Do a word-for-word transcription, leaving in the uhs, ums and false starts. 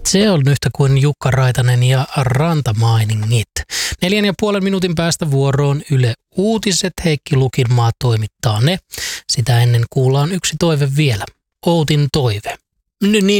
Se on yhtä kuin Jukka Raitanen ja Rantamainingit. Neljän ja puolen minuutin päästä vuoroon Yle Uutiset. Heikki Lukinmaa toimittaa ne. Sitä ennen kuullaan yksi toive vielä. Outin toive. N- niin